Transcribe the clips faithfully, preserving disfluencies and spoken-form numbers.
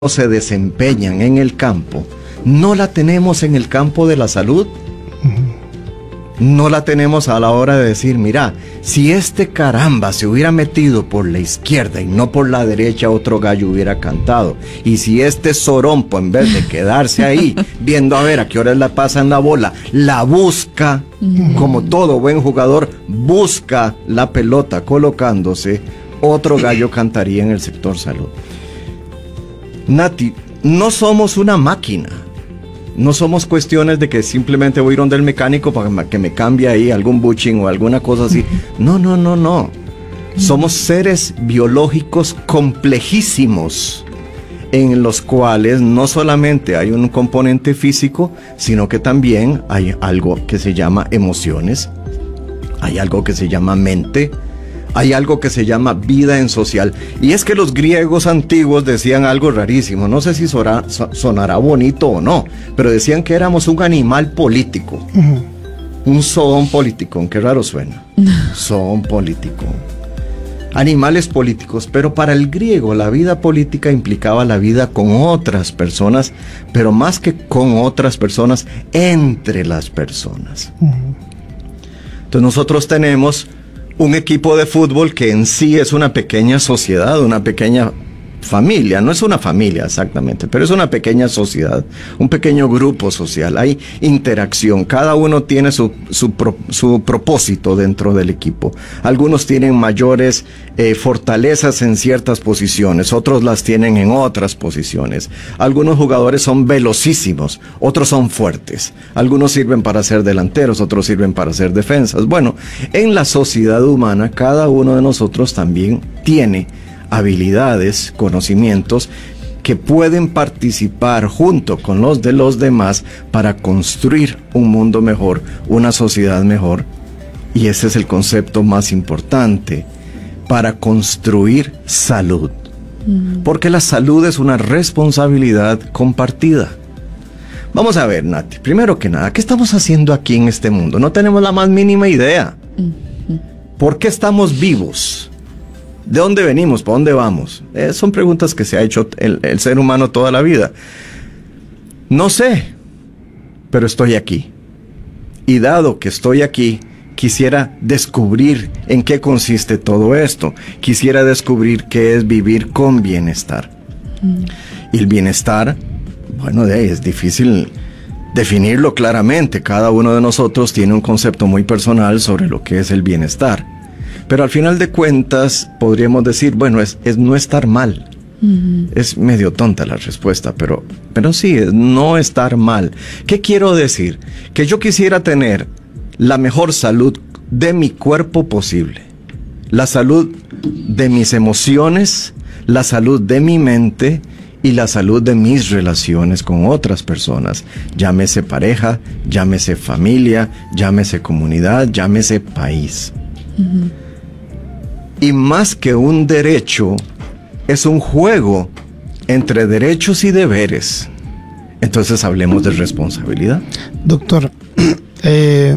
se desempeñan en el campo, no la tenemos en el campo de la salud. No la tenemos a la hora de decir, mira, si este caramba se hubiera metido por la izquierda y no por la derecha, otro gallo hubiera cantado. Y si este sorompo, en vez de quedarse ahí viendo a ver a qué horas la pasan la bola, la busca, como todo buen jugador, busca la pelota colocándose, otro gallo cantaría en el sector salud. Nati, no somos una máquina. No somos cuestiones de que simplemente voy a ir donde el mecánico para que me cambie ahí algún bushing o alguna cosa así. No, no, no, no. Somos seres biológicos complejísimos en los cuales no solamente hay un componente físico, sino que también hay algo que se llama emociones, hay algo que se llama mente, hay algo que se llama vida en social. Y es que los griegos antiguos decían algo rarísimo, no sé si sonará, sonará bonito o no, pero decían que éramos un animal político. Uh-huh. Un zoon político, qué raro suena. Zoon político. Animales políticos, pero para el griego la vida política implicaba la vida con otras personas, pero más que con otras personas, entre las personas. Uh-huh. Entonces nosotros tenemos un equipo de fútbol que en sí es una pequeña sociedad, una pequeña familia, no es una familia exactamente, pero es una pequeña sociedad, un pequeño grupo social, hay interacción, cada uno tiene su, su, pro, su propósito dentro del equipo. Algunos tienen mayores eh, fortalezas en ciertas posiciones, otros las tienen en otras posiciones. Algunos jugadores son velocísimos, otros son fuertes, algunos sirven para ser delanteros, otros sirven para ser defensas. Bueno, en la sociedad humana cada uno de nosotros también tiene habilidades, conocimientos que pueden participar junto con los de los demás para construir un mundo mejor, una sociedad mejor. Y ese es el concepto más importante, para construir salud. Mm. Porque la salud es una responsabilidad compartida. Vamos a ver, Nati, primero que nada, ¿qué estamos haciendo aquí en este mundo? No tenemos la más mínima idea. Mm. ¿Por qué estamos vivos? ¿De dónde venimos? ¿Para dónde vamos? Eh, son preguntas que se ha hecho el, el ser humano toda la vida. No sé, pero estoy aquí. Y dado que estoy aquí, quisiera descubrir en qué consiste todo esto. Quisiera descubrir qué es vivir con bienestar. Mm. Y el bienestar, bueno, es difícil definirlo claramente. Cada uno de nosotros tiene un concepto muy personal sobre lo que es el bienestar. Pero al final de cuentas podríamos decir, bueno, es, es no estar mal. Uh-huh. Es medio tonta la respuesta, pero, pero sí, es no estar mal. ¿Qué quiero decir? Que yo quisiera tener la mejor salud de mi cuerpo posible, la salud de mis emociones, la salud de mi mente y la salud de mis relaciones con otras personas. Llámese pareja, llámese familia, llámese comunidad, llámese país. Uh-huh. Y más que un derecho, es un juego entre derechos y deberes. Entonces hablemos de responsabilidad. Doctor, eh,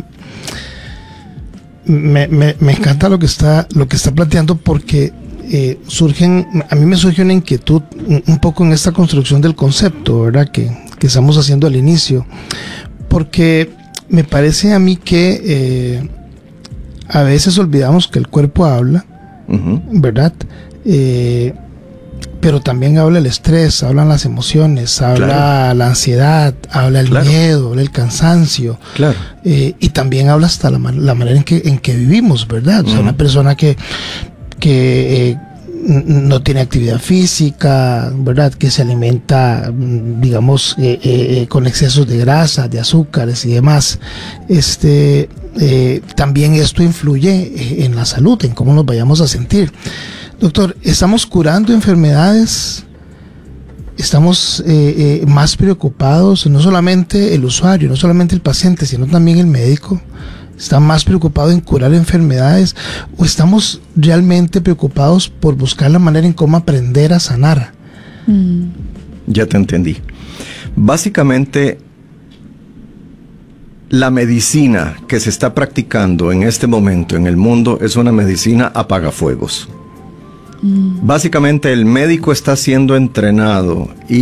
me, me, me encanta lo que está, lo que está planteando porque eh, surgen, a mí me surge una inquietud un poco en esta construcción del concepto, ¿verdad? Que, que estamos haciendo al inicio. Porque me parece a mí que eh, a veces olvidamos que el cuerpo habla. Uh-huh. ¿Verdad? Eh, pero también habla el estrés, hablan las emociones, habla claro. la ansiedad, habla el claro. miedo, habla el cansancio. Claro. Eh, y también habla hasta la, man- la manera en que, en que vivimos, ¿verdad? Uh-huh. O sea, una persona que, que eh, no tiene actividad física, ¿verdad? Que se alimenta, digamos, eh, eh, con excesos de grasa, de azúcares y demás. Este, eh, también esto influye en la salud, en cómo nos vayamos a sentir. Doctor, ¿estamos curando enfermedades? ¿Estamos eh, eh, más preocupados? No solamente el usuario, no solamente el paciente, sino también el médico. ¿Está más preocupado en curar enfermedades o estamos realmente preocupados por buscar la manera en cómo aprender a sanar? Mm. Ya te entendí. Básicamente, la medicina que se está practicando en este momento en el mundo es una medicina apagafuegos. Mm. Básicamente, el médico está siendo entrenado y